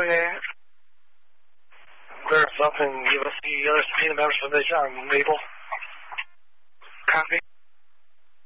Okay. Clear us up and give us the other subpoena members for the label. Copy.